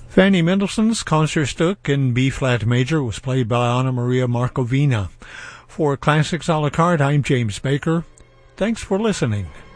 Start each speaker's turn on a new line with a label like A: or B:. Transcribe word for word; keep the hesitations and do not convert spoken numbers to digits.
A: Fanny Mendelssohn's Concertstück in B-flat major was played by Anna Maria Markovina. For Classics a la carte, I'm James Baker. Thanks for listening.